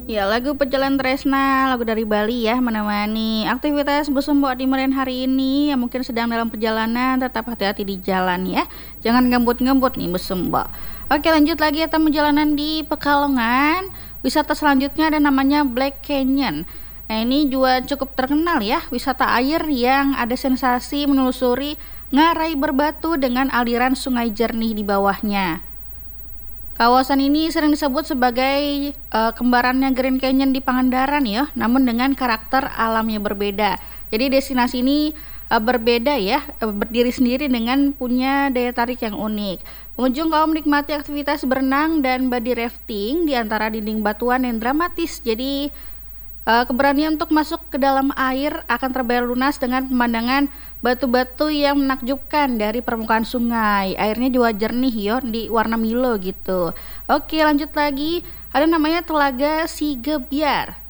Ya, lagu Pejalan Tresna, lagu dari Bali ya, menemani aktivitas Busumbok di Merian hari ini yang mungkin sedang dalam perjalanan, tetap hati-hati di jalan ya. Jangan gembut-gembut nih Busumbok. Oke, lanjut lagi ya perjalanan di Pekalongan. Wisata selanjutnya ada namanya Black Canyon. Nah, ini juga cukup terkenal ya, wisata air yang ada sensasi menelusuri ngarai berbatu dengan aliran sungai jernih di bawahnya. Kawasan ini sering disebut sebagai kembarannya Grand Canyon di Pangandaran ya, namun dengan karakter alamnya berbeda. Jadi destinasi ini berbeda ya, berdiri sendiri dengan punya daya tarik yang unik. Pengunjung kaum menikmati aktivitas berenang dan body rafting di antara dinding batuan yang dramatis. Jadi keberanian untuk masuk ke dalam air akan terbayar lunas dengan pemandangan batu-batu yang menakjubkan dari permukaan sungai. Airnya juga jernih yo, di warna Milo gitu. Oke, lanjut lagi. Ada namanya Telaga Sigebyar.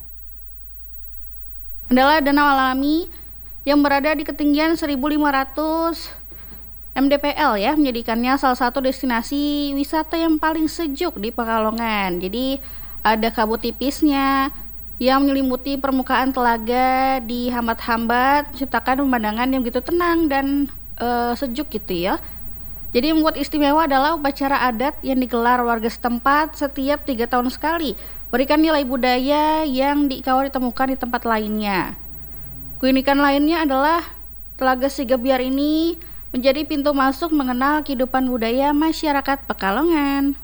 Adalah danau alami yang berada di ketinggian 1.500 mdpl ya, menjadikannya salah satu destinasi wisata yang paling sejuk di Pekalongan. Jadi ada kabut tipisnya yang menyelimuti permukaan telaga di hambat-hambat, menciptakan pemandangan yang begitu tenang dan sejuk gitu ya. Jadi yang membuat istimewa adalah upacara adat yang digelar warga setempat setiap 3 tahun sekali, berikan nilai budaya yang dikawal ditemukan di tempat lainnya. Keunikan lainnya adalah Telaga Sigebyar ini menjadi pintu masuk mengenal kehidupan budaya masyarakat Pekalongan.